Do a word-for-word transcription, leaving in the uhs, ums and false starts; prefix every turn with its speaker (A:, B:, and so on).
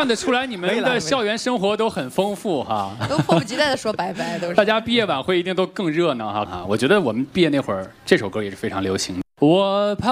A: 看得出来你们的校园生活都很丰富哈，
B: 都迫不及待的说拜拜，都是。
A: 大家毕业晚会一定都更热闹哈啊！我觉得我们毕业那会儿，这首歌也是非常流行的。我怕